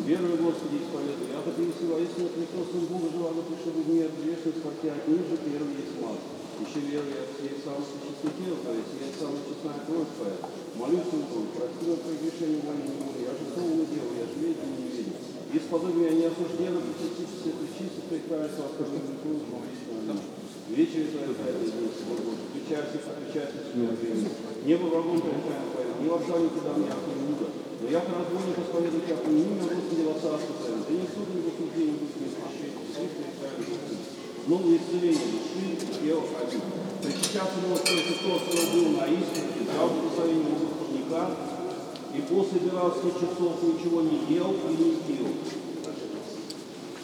Верую Господи, исповедую. Я потрясил, а если Христос, Сын Бога, жива, напишу в мир, грешность, хотя ниже первый есть мат. Еще верую, я есть самое честное тело твое, есть самая честная кровь твоя. Молюсь, Сын Бог, прости мне твои грешения, воли не воли. Я же слово не делаю, я же видел, не видел. И сподобие меня не осуждено, причаститься, причаститься, прекрасно, открыть греху, вечере твоей тайны, Боже, включайся, включайся, небо врагом пререкаем твоим, ни во вша никуда мне охранюга. Но я разбойник исповедую тебя, помяни меня, Господи, во царство твоем. Да не суд, ни посуждение, будь не спешить, свет пререкаем Господи. Новое исцеление души, тела, один. Причащаться было тот, кто был на истине, дал благословение Господника, и после 12 часов ничего не ел и не пил.